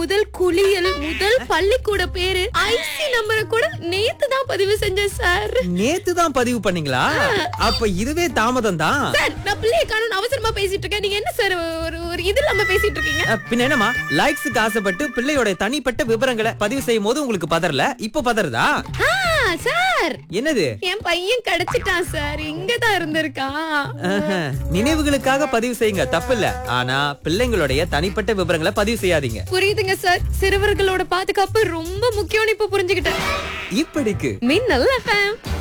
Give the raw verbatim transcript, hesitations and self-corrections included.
முதல் குளியல் முதல் பள்ளிக்கூட பேரு ஐசி நம்பரை கூட நேத்து தான் பதிவு செஞ்சேன் சார். நேத்து தான் பதிவு பண்ணீங்களா? அப்ப இதுவே தாமதம் தான். சார் நான் பிள்ளைய காணோம்னு அவசரமா பேசிட்டு இருக்கேன். நீங்க என்ன சார் ஒரு ஒரு இது இல்லாம பேசிட்டு இருக்கீங்க? அஹ், பின்ன என்னமா லைக்ஸுக்கு ஆசைப்பட்டு பிள்ளையோட தனிப்பட்ட விவரங்களை பதிவு செய்யும் போது உங்களுக்கு பதறல, இப்ப பதறதா? ஆ, சார் என்னது? என் பையன் கிடைச்சிட்டான் சார். இங்கதான் இருந்திருக்கான். ஆஹா, நினைவுகளுக்காக பதிவு செய்யுங்க, தப்பில்ல. ஆனா பிள்ளைங்களுடைய தனிப்பட்ட விவரங்களை பதிவு செய்யாதீங்க. புரியுதுங்க சார். சிறுவர்களோட பாதுகாப்பு ரொம்ப முக்கியம்னு இப்ப புரிஞ்சுக்கிட்டேன். இப்படிக்கு மின்னல் எஃப்எம்.